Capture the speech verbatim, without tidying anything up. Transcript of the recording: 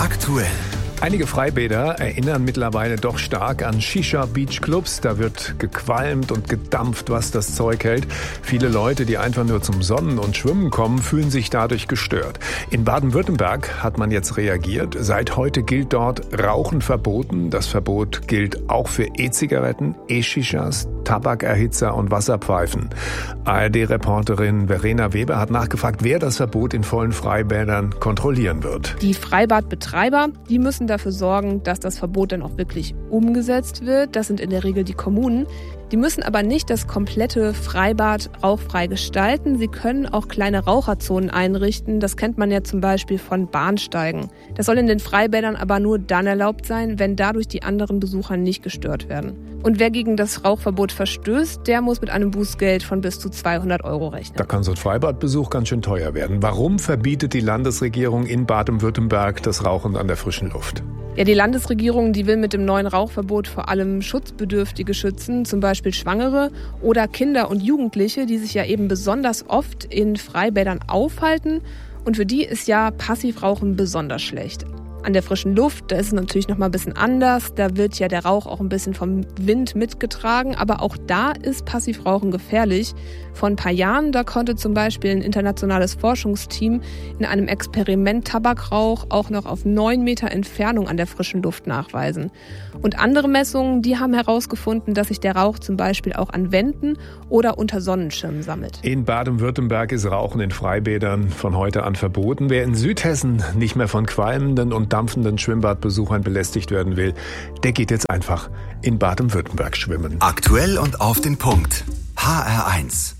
Aktuell. Einige Freibäder erinnern mittlerweile doch stark an Shisha-Beach-Clubs. Da wird gequalmt und gedampft, was das Zeug hält. Viele Leute, die einfach nur zum Sonnen und Schwimmen kommen, fühlen sich dadurch gestört. In Baden-Württemberg hat man jetzt reagiert. Seit heute gilt dort Rauchen verboten. Das Verbot gilt auch für E-Zigaretten, E-Shishas, Tabakerhitzer und Wasserpfeifen. A R D-Reporterin Verena Weber hat nachgefragt, wer das Verbot in vollen Freibädern kontrollieren wird. Die Freibadbetreiber, die müssen dafür sorgen, dass das Verbot dann auch wirklich umgesetzt wird. Das sind in der Regel die Kommunen. Die müssen aber nicht das komplette Freibad rauchfrei gestalten. Sie können auch kleine Raucherzonen einrichten. Das kennt man ja zum Beispiel von Bahnsteigen. Das soll in den Freibädern aber nur dann erlaubt sein, wenn dadurch die anderen Besucher nicht gestört werden. Und wer gegen das Rauchverbot verstößt, der muss mit einem Bußgeld von bis zu zweihundert Euro rechnen. Da kann so ein Freibadbesuch ganz schön teuer werden. Warum verbietet die Landesregierung in Baden-Württemberg das Rauchen an der frischen Luft? Ja, die Landesregierung, die will mit dem neuen Rauchverbot vor allem Schutzbedürftige schützen, zum Beispiel Schwangere oder Kinder und Jugendliche, die sich ja eben besonders oft in Freibädern aufhalten. Und für die ist ja Passivrauchen besonders schlecht. An der frischen Luft, da ist es natürlich noch mal ein bisschen anders. Da wird ja der Rauch auch ein bisschen vom Wind mitgetragen. Aber auch da ist Passivrauchen gefährlich. Vor ein paar Jahren, da konnte zum Beispiel ein internationales Forschungsteam in einem Experiment Tabakrauch auch noch auf neun Meter Entfernung an der frischen Luft nachweisen. Und andere Messungen, die haben herausgefunden, dass sich der Rauch zum Beispiel auch an Wänden oder unter Sonnenschirmen sammelt. In Baden-Württemberg ist Rauchen in Freibädern von heute an verboten. Wer in Südhessen nicht mehr von qualmenden und dampfenden Schwimmbadbesuchern belästigt werden will, der geht jetzt einfach in Baden-Württemberg schwimmen. Aktuell und auf den Punkt. H R eins.